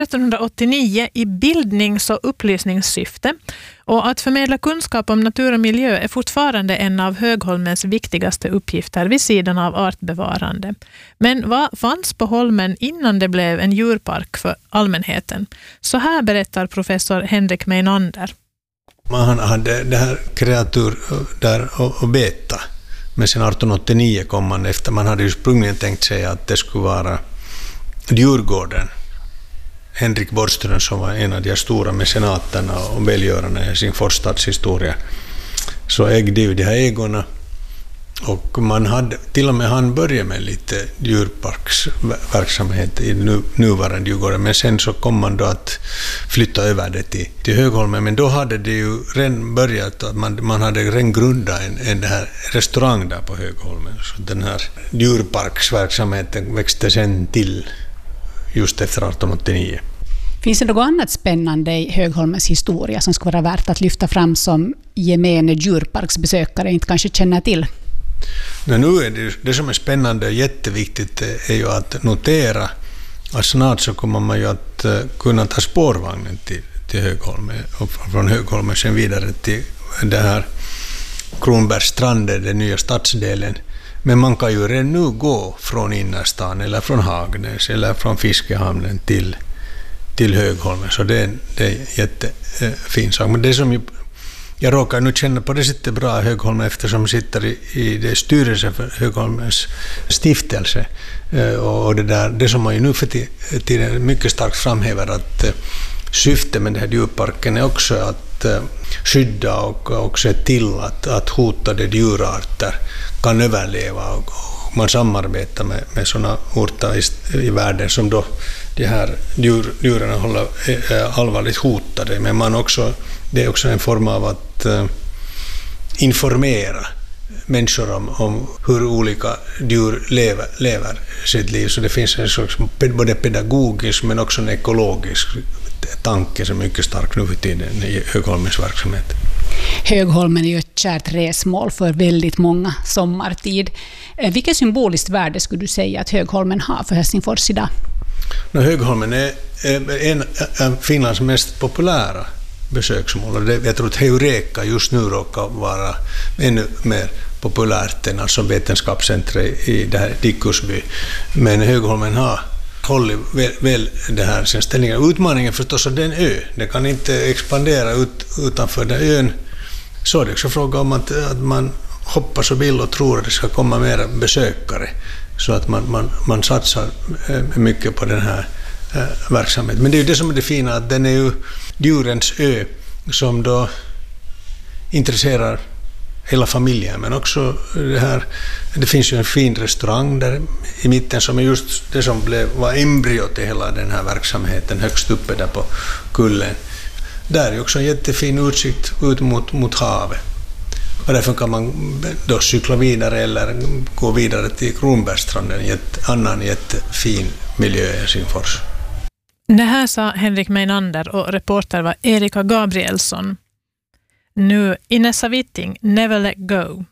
1989 i bildnings- och upplysningssyfte, och att förmedla kunskap om natur och miljö är fortfarande en av Högholmens viktigaste uppgifter vid sidan av artbevarande. Men vad fanns på Holmen innan det blev en djurpark för allmänheten? Så här berättar professor Henrik Meinander. Man hade det här kreatur där och beta, men sen 1889 kom man efter. Man hade ursprungligen tänkt sig att det skulle vara Djurgården. Henrik Borgström, som var en av de stora mecenaterna och välgörarna i sin forstadshistoria, så ägde ju de här ägorna, och man hade till och med han började med lite djurparksverksamhet i nuvarande Djurgården, men sen så kom man då att flytta över det till Högholmen. Men då hade det ju redan börjat att man hade redan grundat en här restaurang där på Högholmen, så den här djurparksverksamheten växte sen till just efter 1889. Finns det något annat spännande i Högholmens historia som skulle vara värt att lyfta fram som gemene djurparksbesökare inte kanske känner till? Nu är det som är spännande och jätteviktigt är ju att notera att snart så kommer man ju att kunna ta spårvagnen till Högholmen, och från Högholmen sen vidare till det här Kronbergsstranden, den nya stadsdelen. Men man kan ju redan nu gå från innerstan eller från Hagnäs eller från Fiskehamnen till Högholmen, så det är en jättefin sak. Men det som jag råkar nu känna på det sättet bra i Högholmen, eftersom jag sitter i det styrelsen för Högholmens stiftelse, och det som man ju nu för tiden mycket starkt framhäver, att syftet med den här djurparken är också att skydda och se till att hotade djurarter kan överleva, och man samarbetar med sådana orter i världen som då de här djuren håller allvarligt hotade, men det är också en form av att informera människor om hur olika djur lever sitt liv. Så det finns en sorts både pedagogisk men också en ekologisk tanke som är mycket stark nu för tiden i Högholmens verksamhet. Högholmen är ju ett kärt resmål för väldigt många sommartid. Vilket symboliskt värde skulle du säga att Högholmen har för Helsingfors idag? Högholmen är en av Finlands mest populära besöksmål. Jag tror att Heureka just nu råkar vara ännu mer populärt än alltså vetenskapscentret i det här Dickusby. Men Högholmen har hållit väl det här sen ställningen. Utmaningen förstås är den ö. Det kan inte expandera utanför den ön. Så är det också fråga om att man hoppas och vill och tror att det ska komma mer besökare. Så att man satsar mycket på den här verksamheten. Men det är ju det som är det fina, att den är ju djurens ö som då intresserar hela familjen. Men också det finns ju en fin restaurang där i mitten som är just det som var embryo till hela den här verksamheten högst uppe där på kullen. Där är också en jättefin utsikt ut mot havet. Och därför kan man då cykla vidare eller gå vidare till Kronbergsstranden, en annan jättefin miljö i Helsingfors. Det här sa Henrik Meinander, och reporter var Erika Gabrielsson. Nu Inessa Witting, Never Let Go.